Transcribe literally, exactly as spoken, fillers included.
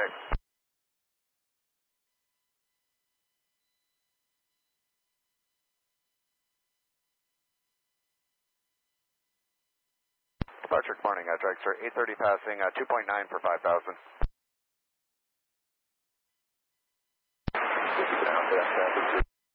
check. Departure, good morning, uh, Dragster, eight thirty passing, uh, two point nine for five thousand. Down, left,